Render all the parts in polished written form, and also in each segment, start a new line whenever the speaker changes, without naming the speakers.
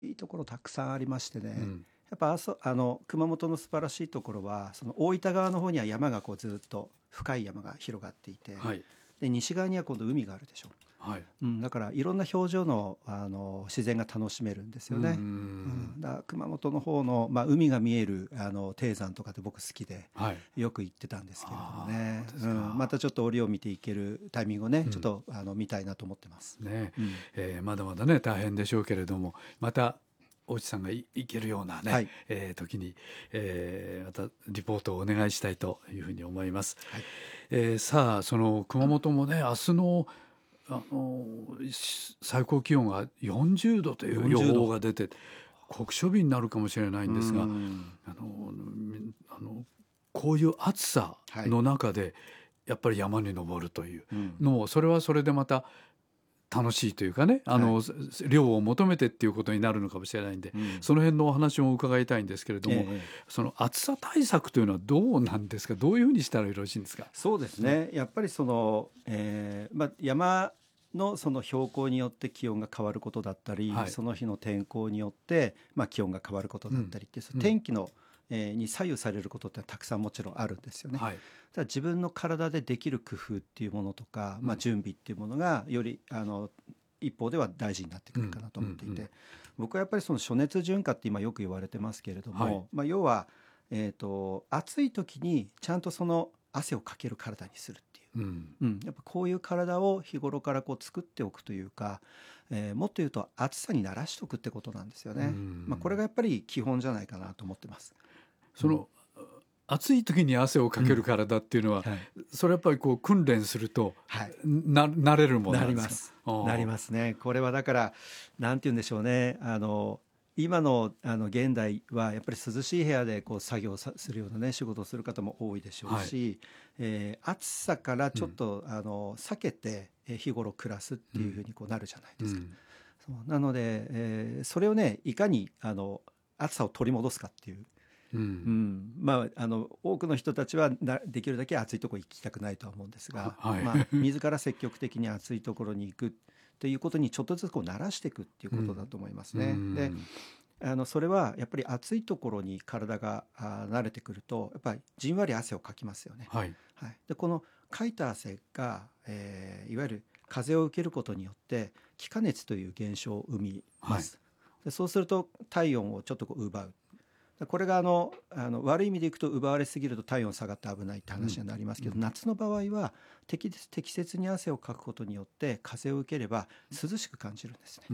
いいところたくさんありましてね、
うん、
やっぱ熊本の素晴らしいところは、その大分側の方には山がこうずっと深い山が広がっていて、
はい、
で西側には今度海があるでしょ
はい、
だからいろんな表情の、自然が楽しめるんです
う
よね。
ん、
だから熊本の方の、海が見える低山とかで僕好きで
はい、
よく行ってたんですけれども
ああ、そ
ね、
うですか。
またちょっと折を見ていけるタイミングをね、ちょっ
うん、
と見たいなと思ってます。
ね、
うん、
まだまだね大変でしょうけれども、また大地さんが行けるようなね、
はい、
時に、またリポートをお願いしたいというふうに思います。
はい、
さあその熊本もね明日の最高気温が40度という予
40度。
報が出て酷暑日になるかもしれないんですが、
ん
あのあのこういう暑さ
はい、
の中でやっぱり山に登るという
うん、
のもそれはそれでまた楽しいというかね、
はい、
量を求めてっていうことになるのかもしれないんで、
うん、
その辺のお話も伺いたいんですけれども、
ええ
その暑さ対策というのはどうなんですか、どういうふうにしたらよろしいんですか。
そうですね、やっぱりその、山のその標高によって気温が変わることだったり、
はい、
その日の天候によって、気温が変わることだったりって、その
うん、
天気の、に左右されることってたくさんもちろんあるんですよね。
はい、
ただ自分の体でできる工夫っていうものとか、準備っていうものがより一方では大事になってくるかなと思っていて、僕はやっぱりその暑熱順化って今よく言われてますけれど
はい、
も、要は、暑い時にちゃんとその汗をかける体にするっていう。
うん、
やっぱこういう体を日頃からこう作っておくというか、もっと言うと暑さに慣らしておくってことなんですよ
う
ね。これ
ん、
がやっぱり基本じゃないかなと思ってます。うん
その暑い時に汗をかける
うん
体っていうのは、
はい、
それやっぱりこう訓練すると
はい、
なれるもの
な
なんですか。
ります。
あ
なり
あ、
ますね。これはだからなんて言うんでしょうね。今の現代はやっぱり涼しい部屋でこう作業するようなね仕事をする方も多いでしょう
はい、
し、暑さからちょっ
うん、
と避けて日頃暮らすっていうふうにこうなるじゃないですか。
うん、
そうなので、それをねいかに暑さを取り戻すかっていう、
うん、
多くの人たちはできるだけ暑いところ行きたくないとは思うんですが、
はい、
自ら積極的に暑いところに行くということにちょっとずつこう慣らしていくっていう
うん、
ことだと思います
う
ね。で
ん、
それはやっぱり暑いところに体が慣れてくるとやっぱりじんわり汗をかきますよね。
はい、
はい、でこのかいた汗が、いわゆる風を受けることによって気化熱という現象を生みま
はい、
す。でそうすると体温をちょっとこう奪う。これが悪い意味でいくと奪われすぎると体温下がって危ないって
うん、
話になりますけど、
うん、
夏の場合は適切に汗をかくことによって風を受ければ涼しく感じるんですね。
うん、うん、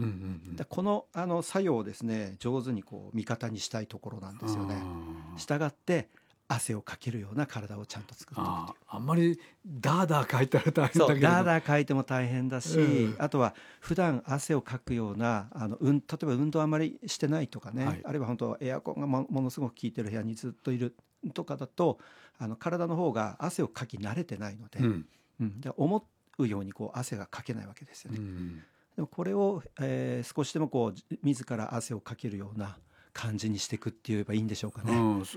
この作用をですね上手にこう味方にしたいところなんで
あ
すよね。したがって汗をかけるような体をちゃんと作っておくという。
あんまりダーダー書いたら大変
そう
だけれど、
ダーダーかいても大変だし、あとは普段汗をかくような例えば運動あまりしてないとかね、
はい、
あるいは本当エアコンがものすごく効いてる部屋にずっといるとかだと体の方が汗をかき慣れてないので、
うん、
で思うようにこう汗がかけないわけですよ
う
ね。
ん、
でもこれを、少しでもこう自ら汗をかけるような感じにしていくって言えばいいんでしょうかね。
うん、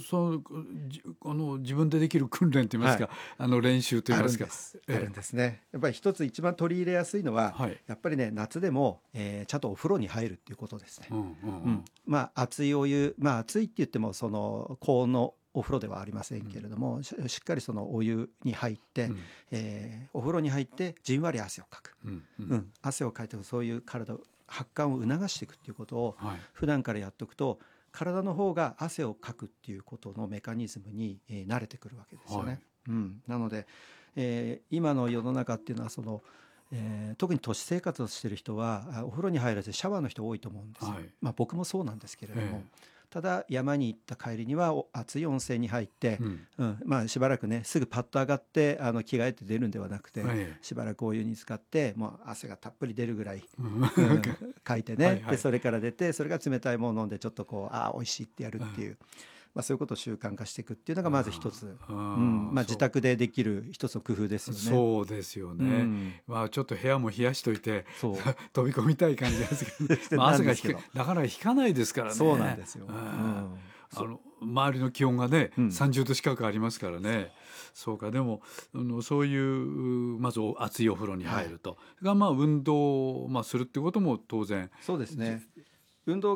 自分でできる訓練といいます
はい、
か、練習といい
あ
ますか、
るんです。あるんですね。やっぱり一つ一番取り入れやすいのは、
はい、
やっぱりね夏でも、ちゃんとお風呂に入るっていうことですね。
うん、うん、うん、
熱いお湯、熱いって言ってもその高温のお風呂ではありませんけれども、しっかりそのお湯に入って、
うん、
お風呂に入ってじんわり汗をかく、
うん、うん、
汗をかいてそういう発汗を促していくっていうことを
はい、
普段からやっておくと体の方が汗をかくっていうことのメカニズムに、慣れてくるわけですよね。
はい、
なので、今の世の中っていうのは特に都市生活をしている人はお風呂に入らずシャワーの人多いと思うんですよ。
はい、
僕もそうなんですけれども、
え
ただ山に行った帰りには熱い温泉に入って、
うん、
しばらくねすぐパッと上がって着替えて出るんではなくて、
え
しばらくお湯に浸かってもう汗がたっぷり出るぐらい、
うん
かいてね、
はい、はい、
でそれから出てそれが冷たいものを飲んでちょっとこう美味しいってやるっていう、そういうことを習慣化していくっていうのがまず一つ、自宅でできる一つの工夫ですよね。
そうですよね、ちょっと部屋も冷やしといて
そう
飛び込みたい感じですけど、
な
汗が
んですけど
なかなか引かないですからね。
そうなんですよ。
周りの気温がね、
うん
30度近くありますからね。そうか、でもそういうまず熱いお風呂に入ると、が運動を、するってことも当然
そうですね。 運動